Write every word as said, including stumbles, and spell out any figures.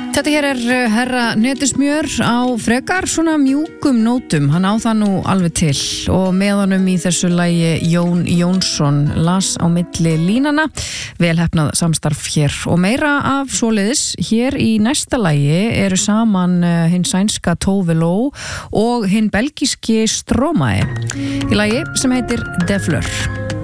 Þetta hér er herra Netismjör á frekar svona mjúkum nótum, hann á það nú alveg til og með honum í þessu lagi Jón Jónsson las á milli línana, velheppnað samstarf hér og meira af svoleiðis. Hér í næsta lagi eru saman hinn sænska Tove Lo og hinn belgíski Stromae í lagi sem heitir De Fleur.